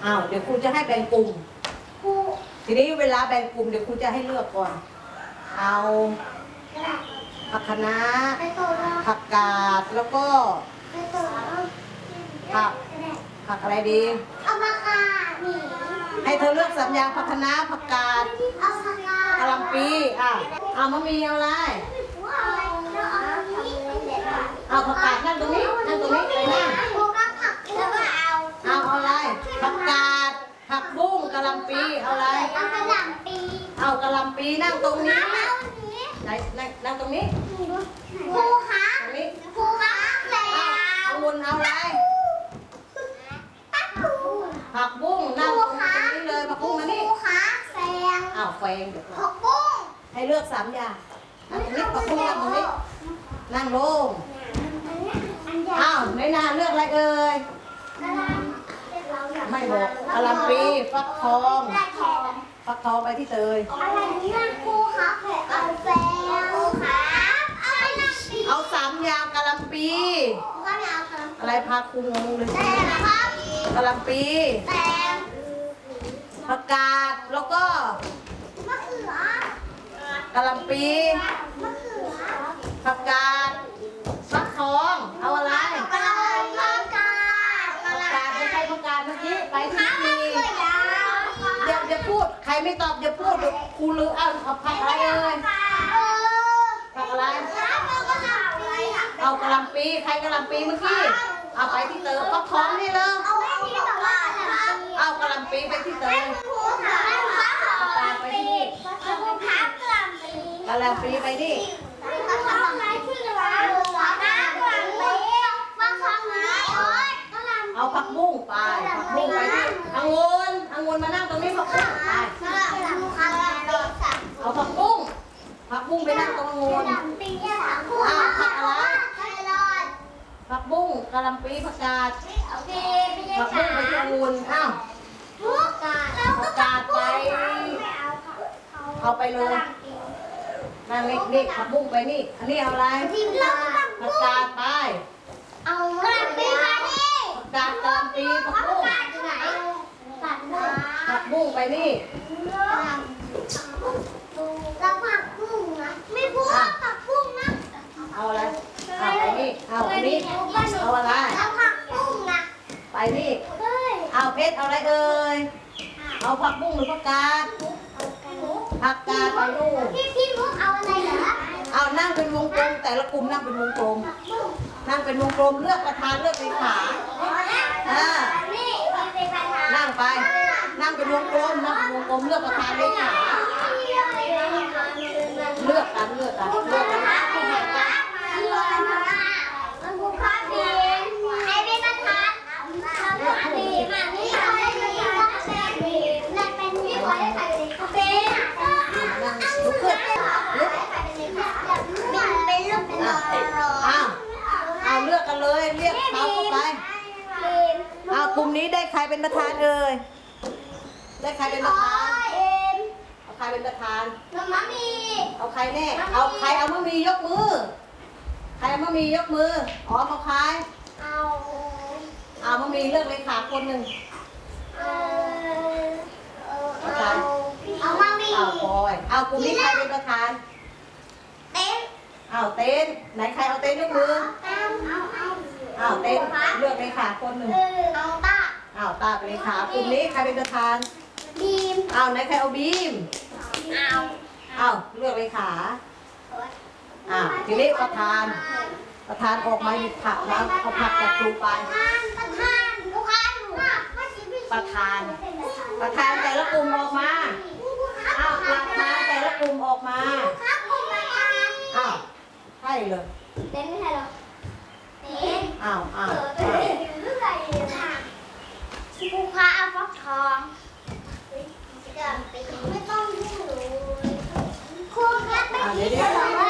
อ้าวเดี๋ยวครูจะให้แบ่งกลุ่มทีนี้เวลาแบ่งกลุ่มเดี๋ยวครูจะให้เลือกก่อนเอาผักคะน้าผักกาดแล้วก็ผักอะไรดีเอาผักกาดนี่ให้เธอเลือก3 อย่างผักคะน้าผักกาดเอาผักกาดกะหล่ำปีเอามะมีเอาอะไรเอาผักกาดนั่งตรงนี้เลยนะเอาอะไรผักกาดผักบุ้งกะหล่ำปีเอาอะไรเอากะหล่ำปีนั่งตรงนี้นั่งตรงนี้ครูคะเอาวุ้นเอาอะไรผักบุ้งนั่งตรงนี้เลยผักบุ้งมานี่เอาแฟงผักบุ้งให้เลือก3 อย่างนั่งตรงนี้ผักบุ้งนั่งตรงนี้นั่งลงอ้าวไม่น่าเลือกอะไรเอ่ยไม่บอกกะหล่ำปีฟักทองไปที่เตยอะไรนี่ครูครับเอาแฟงครูครับเอา3 อย่างกะหล่ำปีอะไรพาครูงงเลยกะหล่ำปีผักกาดแล้วก็มะเขือกะหล่ำปีผักกาดฟักทองเอาอะไรผักกาดไม่ใช่ผักกาดเมื่อกี้ไปที่นี่อย่าพูดใครไม่ตอบอย่าพูดครูลือเอาผักอะไรเลยผักอะไรเอากะหล่ำปีใครกะหล่ำปีเมื่อกี้เอาไปที่เตยฟักทองนี่เลยเอากะหล่ำปีไปที่เตยไปที่กะหล่ำปีไปนี่เอาผักบุ้งไปที่องุ่นมานั่งตรงนี้ผักบุ้งไปเอาผักบุ้งไปนั่งตรงองุ่นผักอะไรผักบุ้งกะหล่ำปีผักกาดผักบุ้งไปที่องุ่นผักกาดไปเอาไปเลยนั่งนี่ผักบุ้งไปนี่อันนี้เอาอะไรผักกาดไปเอากระปีมาดิผักกาดกะหล่ำปีผักบุ้งผักบุ้งไปนี่แล้วผักบุ้งนะไม่พูดผักบุ้งนะเอาอะไรเอาไปนี่เอาอันนี้เอาอะไรแล้วผักบุ้งนะไปนี่เอาเพชรเอาอะไรเอ่ยเอาผักบุ้งหรือผักกาดไปนู่นพี่มุกเอาอะไรเหรอเอานั่งเป็นวงกลมแต่ละกลุ่มนั่งเป็นวงกลมเลือกประธานเลือกเลขานั่งไปนั่งเป็นวงกลมเลือกประธานเลขาเลือกกันเอาเลือกกันเลยเรียกเขาเข้าไปเอากลุ่มนี้ได้ใครเป็นประธานเอ่ยได้ใครเป็นประธานเอาใครเป็นประธานมะมีเอาใครแน่เอาใครเอามะมียกมือใครเอามะมียกมือเอาใครเอามะมีเลือกเลขาคนหนึ่งเอามะมีเอาบอยเอากลุ่มนี้ใครเป็นประธานเอาเต้นไหนใครเอาเต้นยกมือเอาเต้นเลือกเลขาคนหนึ่งเอาตาเป็นเลขากลุ่มนี้ใครเป็นประธานบีมเอาไหนใครเอาบีมเอาเลือกเลขาทีนี้ประธานออกมาหยิบผักแล้วเอาผักจากครูไปประธานแต่ละกลุ่มออกมาเอาประธานแต่ละกลุ่มออกมาใช่เลยเต้นไม่ใช่หรอครูคะเอาฟักทองไม่ต้องยุ่งเลยครูคะไม่ได้หรอกว่า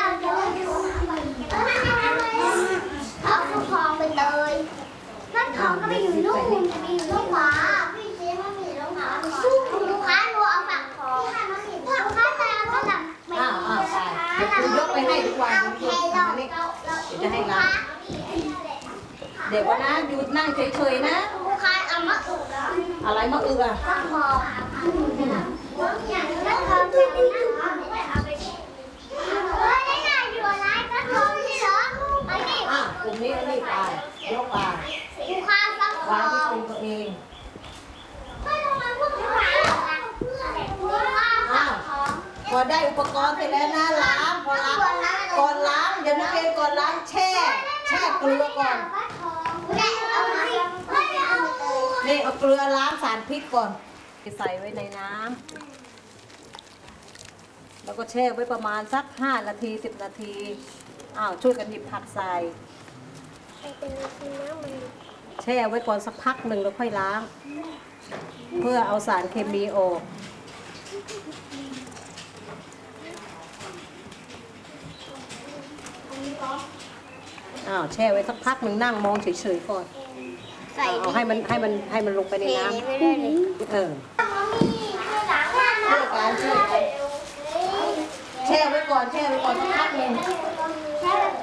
เอาฟักทองไปเลยฟักทองก็ไปอยู่นู่นจะไปอยู่นู่นขวาพี่เจ๊ไม่มีแล้วหาครูคะหนูเอาฟักทองครูคะแต่เอากระหล่ำไม่คุณยกไปให้ทุกวันคุณนี่จะให้เราเดี๋ยวนะอยู่นั่งเฉยๆนะครูคะเอามะกรูดอะไรมะอึกอ่ะฟักทองฟักทองจะเป็นน้ำหอมจะเอาไปได้ไงอยู่ร้านฟักทองใช่เหรอไปดิกลุ่มนี้อันนี้ไปยกไปลูกค้าฟักทวางอที่งกลุ่มตัวเองไม่ทำไมพวกลูกค้าพอได้อุปกรณ์เสร็จแล้วนะล้างพอล้างก่อนล้างเดี๋ยวนักเรียนก่อนล้างแช่เกลือก่อนนี่เอาเกลือล้างสารพิษก่อนใส่ไว้ในน้ำแล้วก็แช่ไว้ประมาณสัก5 นาที 10 นาทีช่วยกันหยิบผักใส่แช่ไว้ก่อนสักพักหนึ่งแล้วค่อยล้าง เพื่อเอาสารเคมีออกแช่ไว้สักพักหนึ่งนั่งมองเฉยๆก่อนเอาให้มันลงไปในน้ำแช่ไว้ก่อนสักพักหนึ่งแช่ไว้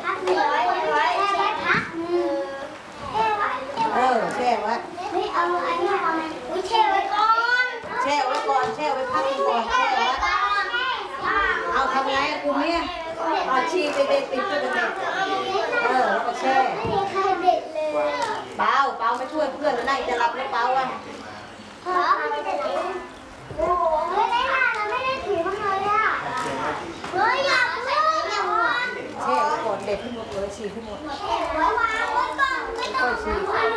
เอาอันนี้ทำไมแช่ไว้ก่อนแช่ไว้พักก่อนแช่ไว้เอาทำไงกูเนี่ยชีไปเด็ดติดไปเด็ดแล้วก็แช่เปล่าไม่ช่วยเพื่อนแล้วนั่งจะรับแล้วเปล่าอ่ะโอ้โหไม่ได้ค่ะเราไม่ได้ถือมาเลยอ่ะเฮ้ยอย่าเพิ่งอย่าวันแช่ไว้ก่อนเด็ดให้หมดเลยฉีกให้หมดไว้วางไว้ก่อนไม่ต้องตั้งเฮ้ย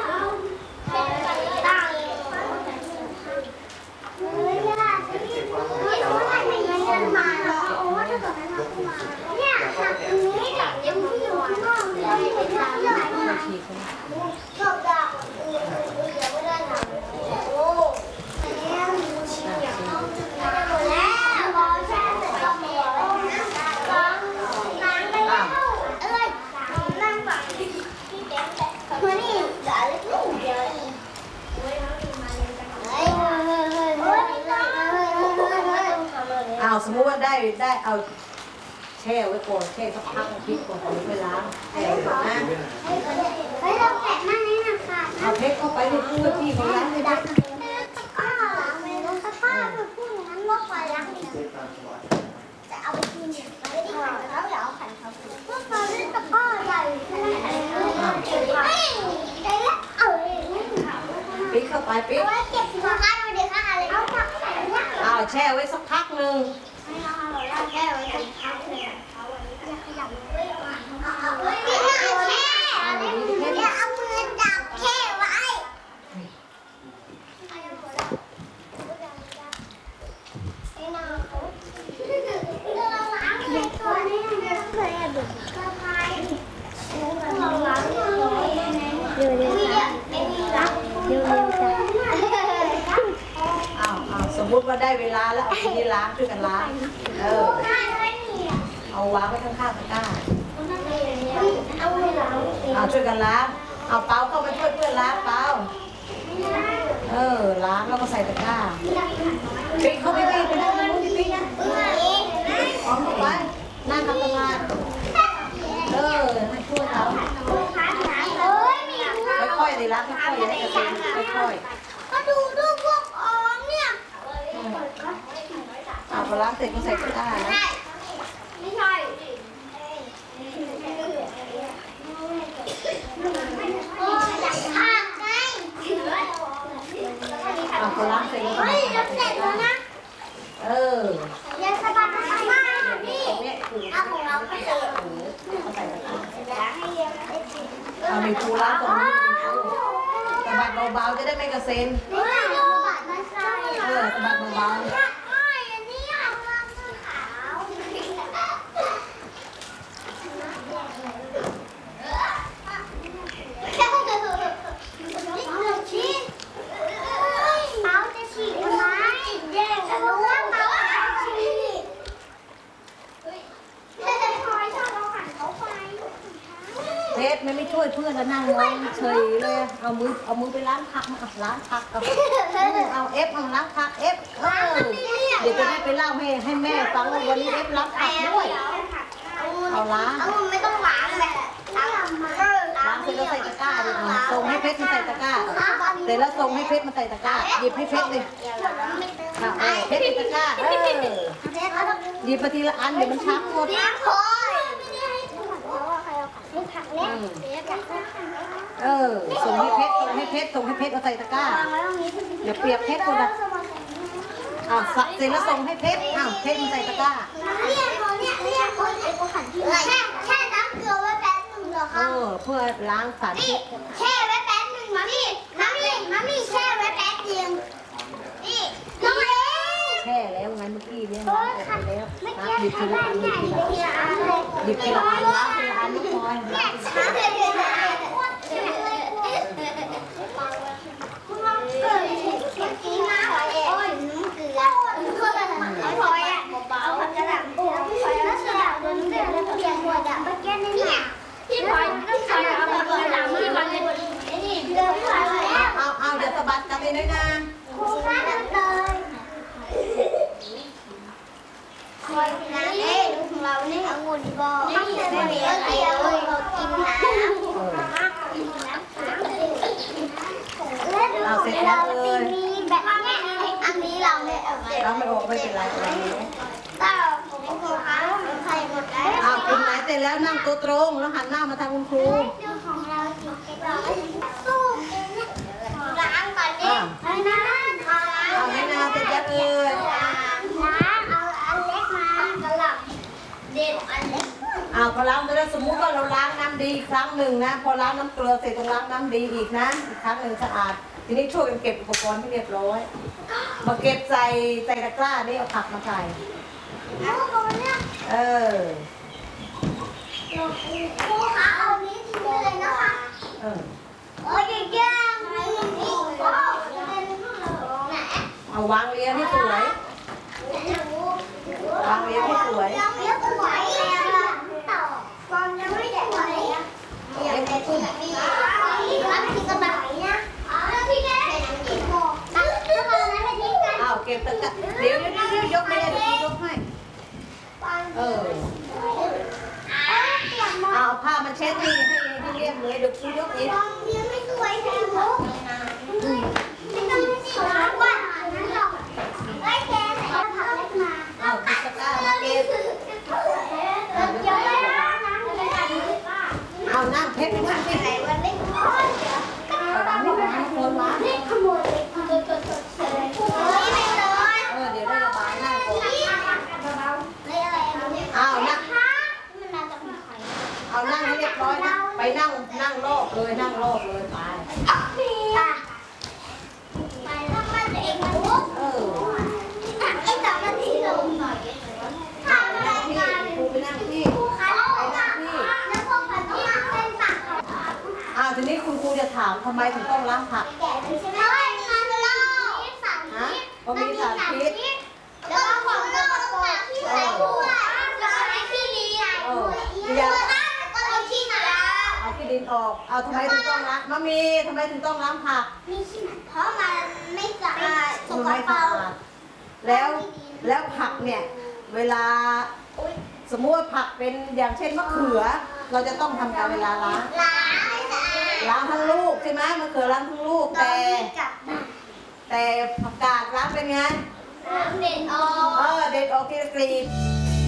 ย่าไม่รู้ว่าทำไมมันเดินมาหรอโอ้ถ้าเกิดมันมาเนี่ยหักตรงนี้กับยังที่อยู่ข้างนอกเลยไม่ได้ทำอะไรมาฉีกให้ชอบด่าคนอื่นอย่าไม่ได้ทำโอ้แล้วหมดแล้วพอแช่เสร็จก็หมดแล้วล้างไปแล้วนั่งฝั่งที่เต็มแต่มานี่ด่าเล็กนิดเดียวสมมติว่าได้เอาแช่ไว้ก่อนแช่สักพักพริกก่อนไปล้างแช่นะเฮ้ยเราแกะนั่งนี่นะคะเอาเพชรเข้าไปในตู้ที่ของร้านไม่ได้ป้าล้างเลยแล้วป้าพูดอย่างนั้นว่าป้าล้างดีจะเอาไปกินไม่ได้ค่ะแล้วเดี๋ยวเอาขันเขาพวกเราเล่นตะก้อใหญ่ขนาดนี้ได้แล้วพริกเข้าไปพริกเอาไว้เก็บสินค้าดูดิค่ะอะไรเอาผักใส่เนี่ยแช่ไว้สักพักหนึ่งไม่เอาเราแก้ไว้กันครับอย่าขยับเลยพี่น่าแช่อย่าเอามือจับแช่ไว้เราล้างเลยตัวนี้เคยดูเราพายเราล้างเร็วๆสมมติว่าได้เวลาแล้วเอาที่ล้างช่วยกันล้างเอาวางไว้ข้างๆตะกร้าช่วยกันล้างเอาเปาเข้าไปช่วยเพื่อนล้างเปาล้างแล้วก็ใส่ตะกร้าปิ๊กเข้าไปปิ๊กไปนั่งตรงนู้นปิ๊กพร้อมเข้าไปนั่งทำงานให้ช่วยเขาค่อยๆเลยล้างค่อยๆอย่าให้กระเซ็นค่อยๆก็ดูพวกออมเนี่ยพอล้างเสร็จก็ใส่ตะกร้านะไม่ใช่อยากฆ่าไงพอล้างเสร็จก็เฮ้ยเราเสร็จแล้วนะอย่าสะบัดสะบัดมากนะพี่เอาของเราก็เสร็จเอาใส่ตะกร้าล้างให้เยอะมีปูล้างก่อนสะบัดเบาๆจะได้ไม่กระเซ็นไม่ใช่สะบัดไม่ใช่สะบัดเบาอันนี้เอามาคือขาวชี้เปาจะฉีกทำไมแย่งกันรู้ว่าเปาฉีกคอยชอบเราหันเขาไปๆเพชรไม่ช่วยเพื่อนแล้วนั่งมองเฉยเลยเอามือไปล้างผักมาล้างผักเอาเอฟเอาล้างผักเอฟเดี๋ยวจะได้ไปเล่าให้แม่ฟังว่าวันนี้เอฟล้างผักด้วยเอาล้างเอาไม่ต้องล้างแบบล้างล้างเสร็จแล้วใส่ตะกร้าดิส่งให้เพชรมันใส่ตะกร้าเสร็จแล้วส่งให้เพชรมันใส่ตะกร้าหยิบให้เพชรเลยเพชรใส่ตะกร้าหยิบไปทีละอันเดี๋ยวมันช้ำหมดส่งให้เพชรส่งให้เพชรส่งให้เพชรเอาใส่ตะกร้าอย่าเปียกเพชรคนละเสร็จแล้วส่งให้เพชรเพชรมันใส่ตะกร้าแช่น้ำเกลือไว้แป๊บนึงเหรอคะเพื่อล้างสารพิษแช่ไว้แป๊บนึงมามี่แช่ไว้แป๊บเดียวนี่น้องเล็กแช่แล้วไงเมื่อกี้เนี่ยล้างออกไปแล้วหยิบทีละละอันหยิบทีละอันล้างทีละอันลูกบอยพี่พลอยต้องใส่เอาแบบกระดาษที่มันเป็นนี่เดินไปแล้วเอาเดี๋ยวสะบัดกันเลยนะครูคะเดินเลยคอยนะดูของเราเนี่ยองุ่นบอลไม่มีอะไรเลยเรากินน้ำเอาเสร็จแล้วเลยแบบนี้อันนี้เราเนี่ยเราไม่ออกไม่เป็นไรอะไรก็ผมครูคะใครหมดแล้วคุณไหนเสร็จแล้วนั่งตัวตรงแล้วหันหน้ามาทางคุณครูของเราสู้ล้างก่อนดิล้างเอาให้นาเสร็จแล้วเลยล้างเอาอันเล็กมากระหล่ำเด็ดอันเล็กพอล้างไปแล้วสมมุติว่าเราล้างน้ำดีครั้งหนึ่งนะพอล้างน้ำเกลือเสร็จต้องล้างน้ำดีอีกนะอีกครั้งหนึ่งสะอาดทีนี้ช่วยกันเก็บอุปกรณ์ที่เรียบร้อยมาเก็บใส่ตะกร้านี่เอาผักมาใส่ครูคะเอานี้ทิ้งเลยนะคะโอ้ยแย่ไม่นี่เอาวางเรียงให้สวยวางเรียงให้สวยยังไม่สวยต่อฟองยังไม่สวยยังไม่สวยแล้วพี่กระบะนะแล้วพี่เล็กแล้วตอนนั้นไปทิ้งกันเก็บตะกร้าเดี๋ยวยกไม่ได้เดี๋ยวยกให้เอาผ้ามาเช็ดให้เรียบเลยเดี๋ยวกูยกเองยังไม่สวยเลยลูกไม่ต้องสีล้างก่อนนั่นหรอกไอ้แกใส่ผักเล็กมาติดตะกร้ามาเก็บนั่งเพชรนั่งที่ไหนวันนี้คนมาเล็กขโมยเล็กขโมยเดี๋ยวได้ระบายนั่งก่อนนั่งให้เรียบร้อยนะไปนั่งรอบเลยไปแล้วมันเองลูกไอ้สองนาทีลงหน่อยครูไปนั่งที่แล้วพวกผัดต้องมาเส้นผักทีนี้คุณครูจะถามทำไมถึงต้องล้างผักเพราะมีสารพิษแล้วก็ของเราที่ใส่ด้วยแล้วก็ให้ที่ดีเอาที่ดินออกทำไมถึงต้องล้างทำไมถึงต้องล้างผักเพราะมันไม่สะอาดสกปรกแล้วผักเนี่ยเวลาสมมติว่าผักเป็นอย่างเช่นมะเขือเราจะต้องทำการเวลาล้างทั้งลูกใช่ไหมมะเขือล้างทั้งลูกแต่ผักกาดล้างเป็นไงเด็ดออกทีละกลีบ